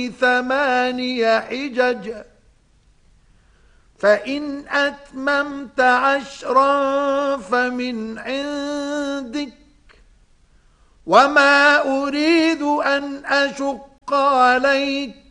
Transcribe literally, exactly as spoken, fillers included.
ثماني حجج فإن أتممت عشرا فمن عندك وما أريد أن أشق عليك